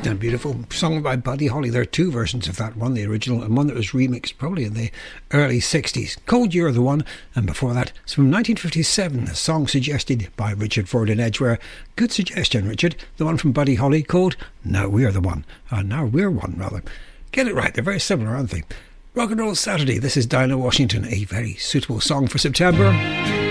A beautiful song by Buddy Holly. There are two versions of that one, the original and one that was remixed probably in the early 60s. Cold You're the One, and before that it's from 1957, a song suggested by Richard Ford in Edgware. Good suggestion, Richard. The one from Buddy Holly called Now We're the One. Now We're One, rather. Get it right, they're very similar, aren't they? Rock and Roll Saturday, this is Dinah Washington, a very suitable song for September.